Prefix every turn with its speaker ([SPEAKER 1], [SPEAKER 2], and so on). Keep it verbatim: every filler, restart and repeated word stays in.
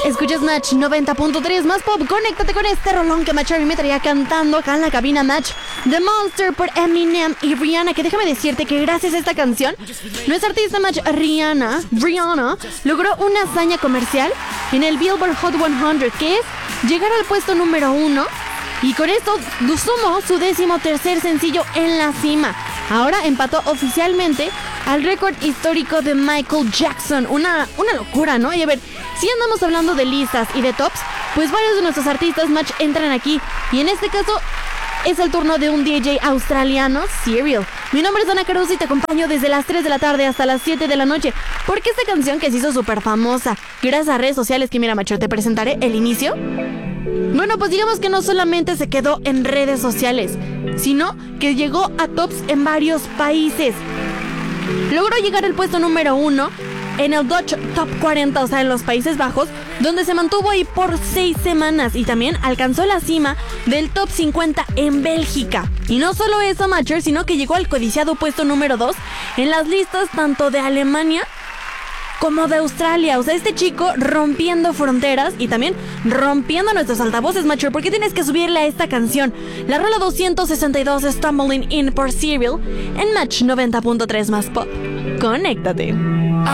[SPEAKER 1] Escuchas Match noventa punto tres más pop. Conéctate con este rolón que Match a mí me traía cantando acá en la cabina. Match The Monster por Eminem y Rihanna. Que déjame decirte que gracias a esta canción, nuestra artista Match Rihanna, Rihanna logró una hazaña comercial en el Billboard Hot cien, que es llegar al puesto número uno. Y con esto sumó su décimo tercer sencillo en la cima. Ahora empató oficialmente al récord histórico de Michael Jackson. Una, una locura, ¿no? Y a ver, si andamos hablando de listas y de tops, pues varios de nuestros artistas Match entran aquí. Y en este caso es el turno de un D J australiano, Serial. Mi nombre es Ana Caruso y te acompaño desde las tres de la tarde hasta las siete de la noche. Porque esta canción que se hizo súper famosa gracias a redes sociales, que mira, Macho, te presentaré el inicio. Bueno, pues digamos que no solamente se quedó en redes sociales, sino que llegó a tops en varios países. Logró llegar al puesto número uno en el Dutch Top cuarenta, o sea, en los Países Bajos, donde se mantuvo ahí por seis semanas y también alcanzó la cima del Top cincuenta en Bélgica. Y no solo eso, Matcher, sino que llegó al codiciado puesto número dos en las listas tanto de Alemania como de Australia. O sea, este chico rompiendo fronteras y también rompiendo nuestros altavoces, Matcher. ¿Por qué tienes que subirle a esta canción? La rola doscientos sesenta y dos, Stumbling In por Serial, en Match noventa punto tres más pop. Conéctate.